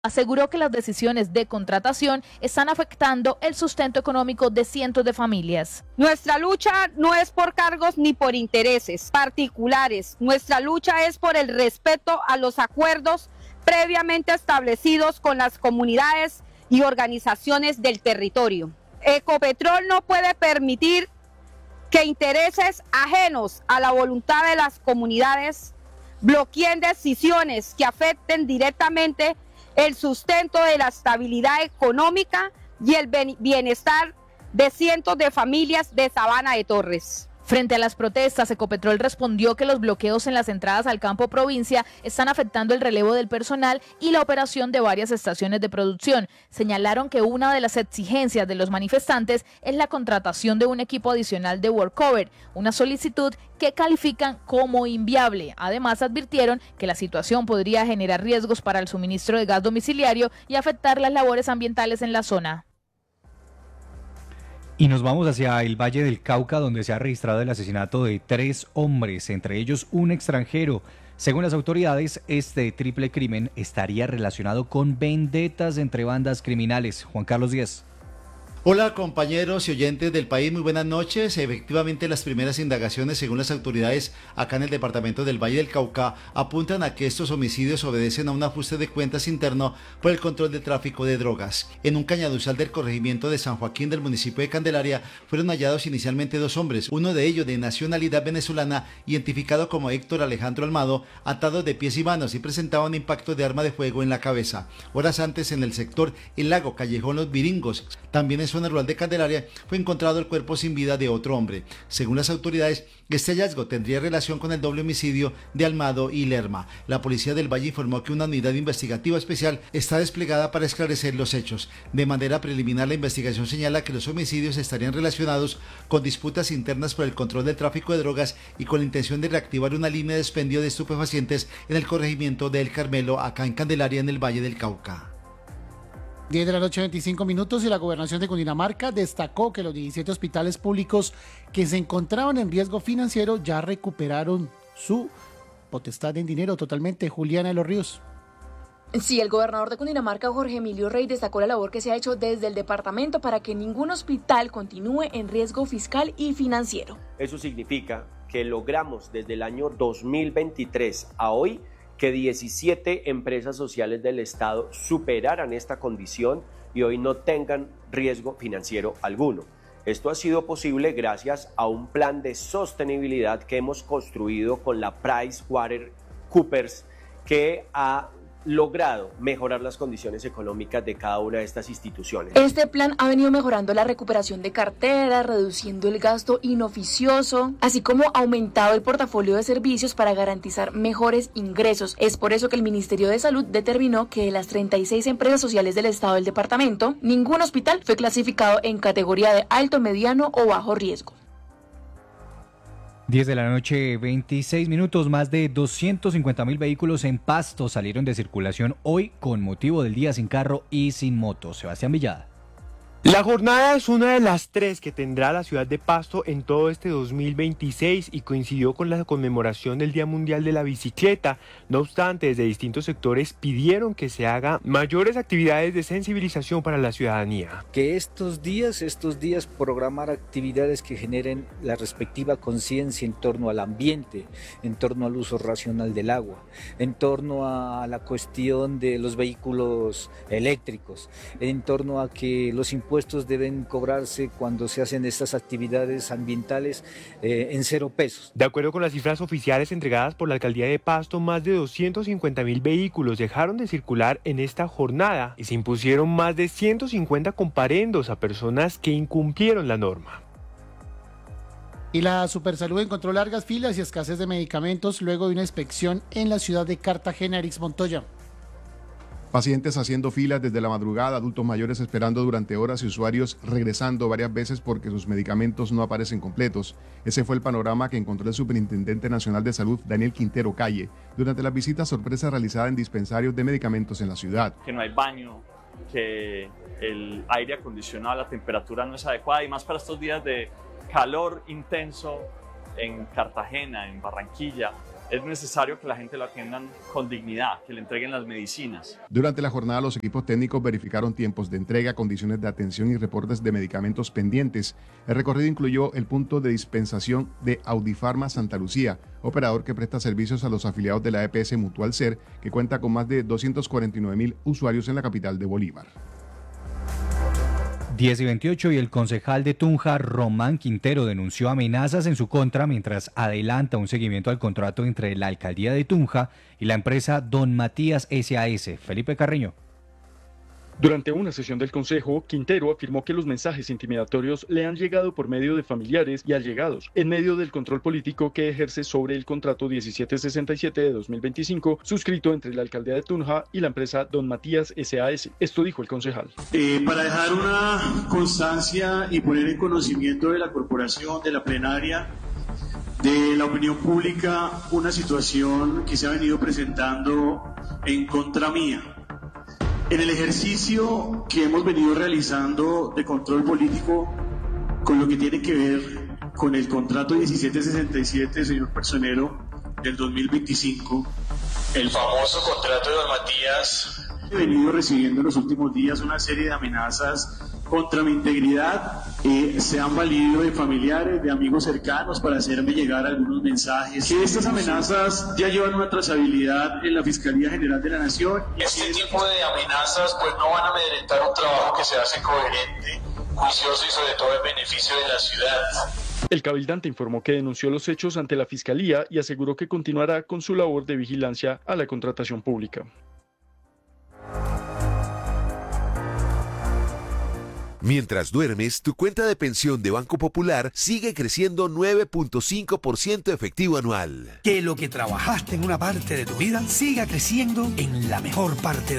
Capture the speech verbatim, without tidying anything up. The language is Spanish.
Aseguró que las decisiones de contratación están afectando el sustento económico de cientos de familias. Nuestra lucha no es por cargos ni por intereses particulares. Nuestra lucha es por el respeto a los acuerdos previamente establecidos con las comunidades y organizaciones del territorio. Ecopetrol no puede permitir que intereses ajenos a la voluntad de las comunidades bloqueen decisiones que afecten directamente el sustento de la estabilidad económica y el bienestar de cientos de familias de Sabana de Torres. Frente a las protestas, Ecopetrol respondió que los bloqueos en las entradas al campo provincia están afectando el relevo del personal y la operación de varias estaciones de producción. Señalaron que una de las exigencias de los manifestantes es la contratación de un equipo adicional de workover, una solicitud que califican como inviable. Además, advirtieron que la situación podría generar riesgos para el suministro de gas domiciliario y afectar las labores ambientales en la zona. Y nos vamos hacia el Valle del Cauca, donde se ha registrado el asesinato de tres hombres, entre ellos un extranjero. Según las autoridades, este triple crimen estaría relacionado con vendetas entre bandas criminales. Juan Carlos Díaz. Hola compañeros y oyentes del país, muy buenas noches. Efectivamente, las primeras indagaciones según las autoridades acá en el departamento del Valle del Cauca apuntan a que estos homicidios obedecen a un ajuste de cuentas interno por el control del tráfico de drogas. En un cañaduzal del corregimiento de San Joaquín del municipio de Candelaria fueron hallados inicialmente dos hombres, uno de ellos de nacionalidad venezolana, identificado como Héctor Alejandro Almado, atado de pies y manos y presentaba un impacto de arma de fuego en la cabeza. Horas antes, en el sector El Lago, Callejón Los Viringos, también en zona rural de Candelaria, fue encontrado el cuerpo sin vida de otro hombre. Según las autoridades, este hallazgo tendría relación con el doble homicidio de Almado y Lerma. La policía del Valle informó que una unidad investigativa especial está desplegada para esclarecer los hechos. De manera preliminar, la investigación señala que los homicidios estarían relacionados con disputas internas por el control del tráfico de drogas y con la intención de reactivar una línea de expendio de estupefacientes en el corregimiento de El Carmelo, acá en Candelaria, en el Valle del Cauca. diez de la noche, veinticinco minutos, y la gobernación de Cundinamarca destacó que los diecisiete hospitales públicos que se encontraban en riesgo financiero ya recuperaron su potestad en dinero totalmente. Juliana de los Ríos. Sí, el gobernador de Cundinamarca, Jorge Emilio Rey, destacó la labor que se ha hecho desde el departamento para que ningún hospital continúe en riesgo fiscal y financiero. Eso significa que logramos desde el año dos mil veintitrés a hoy que diecisiete empresas sociales del Estado superaran esta condición y hoy no tengan riesgo financiero alguno. Esto ha sido posible gracias a un plan de sostenibilidad que hemos construido con la PricewaterhouseCoopers, que ha logrado mejorar las condiciones económicas de cada una de estas instituciones. Este plan ha venido mejorando la recuperación de carteras, reduciendo el gasto inoficioso, así como aumentado el portafolio de servicios para garantizar mejores ingresos. Es por eso que el Ministerio de Salud determinó que de las treinta y seis empresas sociales del Estado del departamento, ningún hospital fue clasificado en categoría de alto, mediano o bajo riesgo. diez de la noche, veintiséis minutos. Más de doscientos cincuenta mil vehículos en Pasto salieron de circulación hoy con motivo del Día Sin Carro y Sin Moto. Sebastián Villada. La jornada es una de las tres que tendrá la ciudad de Pasto en todo este dos mil veintiséis y coincidió con la conmemoración del Día Mundial de la Bicicleta. No obstante, desde distintos sectores pidieron que se hagan mayores actividades de sensibilización para la ciudadanía. Que estos días, estos días programar actividades que generen la respectiva conciencia en torno al ambiente, en torno al uso racional del agua, en torno a la cuestión de los vehículos eléctricos, en torno a que los impuestos impuestos deben cobrarse cuando se hacen estas actividades ambientales eh, en cero pesos. De acuerdo con las cifras oficiales entregadas por la alcaldía de Pasto, más de doscientos cincuenta mil vehículos dejaron de circular en esta jornada y se impusieron más de ciento cincuenta comparendos a personas que incumplieron la norma. Y la Supersalud encontró largas filas y escasez de medicamentos luego de una inspección en la ciudad de Cartagena. Erix Montoya. Pacientes haciendo filas desde la madrugada, adultos mayores esperando durante horas y usuarios regresando varias veces porque sus medicamentos no aparecen completos. Ese fue el panorama que encontró el Superintendente Nacional de Salud, Daniel Quintero Calle, durante la visita sorpresa realizada en dispensarios de medicamentos en la ciudad. Que no hay baño, que el aire acondicionado, la temperatura no es adecuada y más para estos días de calor intenso en Cartagena, en Barranquilla. es necesario que la gente lo atiendan con dignidad, que le entreguen las medicinas. Durante la jornada, los equipos técnicos verificaron tiempos de entrega, condiciones de atención y reportes de medicamentos pendientes. El recorrido incluyó el punto de dispensación de Audifarma Santa Lucía, operador que presta servicios a los afiliados de la E P S Mutual Ser, que cuenta con más de doscientos cuarenta y nueve mil usuarios en la capital de Bolívar. diez y veintiocho y el concejal de Tunja, Román Quintero, denunció amenazas en su contra mientras adelanta un seguimiento al contrato entre la alcaldía de Tunja y la empresa Don Matías S A S. Felipe Carreño. Durante una sesión del Consejo, Quintero afirmó que los mensajes intimidatorios le han llegado por medio de familiares y allegados, en medio del control político que ejerce sobre el contrato diecisiete sesenta y siete de dos mil veinticinco, suscrito entre la alcaldía de Tunja y la empresa Don Matías S A S. Esto dijo el concejal. Eh, para dejar una constancia y poner en conocimiento de la corporación, de la plenaria, de la opinión pública, una situación que se ha venido presentando en contra mía. En el ejercicio que hemos venido realizando de control político con lo que tiene que ver con el contrato diecisiete sesenta y siete, señor personero, del dos mil veinticinco, el famoso contrato de Don Matías, he venido recibiendo en los últimos días una serie de amenazas contra mi integridad. Eh, se han valido de familiares, de amigos cercanos para hacerme llegar algunos mensajes. Que estas amenazas ya llevan una trazabilidad en la Fiscalía General de la Nación. Este tipo de amenazas pues no van a amedrentar un trabajo que se hace coherente, juicioso y sobre todo en beneficio de la ciudad. El cabildante informó que denunció los hechos ante la Fiscalía y aseguró que continuará con su labor de vigilancia a la contratación pública. Mientras duermes, tu cuenta de pensión de Banco Popular sigue creciendo nueve punto cinco por ciento efectivo anual. Que lo que trabajaste en una parte de tu vida siga creciendo en la mejor parte de